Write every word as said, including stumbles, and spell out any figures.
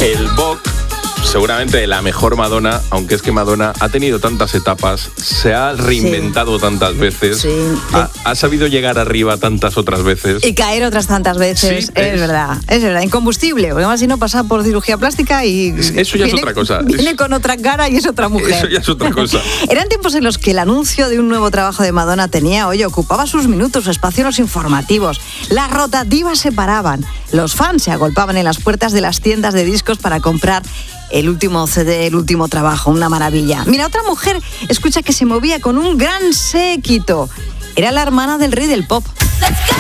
el Vogue, seguramente la mejor Madonna, aunque es que Madonna ha tenido tantas etapas, se ha reinventado sí. tantas veces, sí. ha, ha sabido llegar arriba tantas otras veces. Y caer otras tantas veces, sí, es, es verdad, es verdad, incombustible, porque además si no pasa por cirugía plástica y... Eso ya viene, es otra cosa. Viene con otra cara y es otra mujer. Eso ya es otra cosa. Eran tiempos en los que el anuncio de un nuevo trabajo de Madonna tenía, oye, ocupaba sus minutos, su espacio en los informativos, las rotativas se paraban, los fans se agolpaban en las puertas de las tiendas de discos para comprar el último C D, el último trabajo, una maravilla. Mira, otra mujer, escucha, que se movía con un gran séquito. Era la hermana del rey del pop.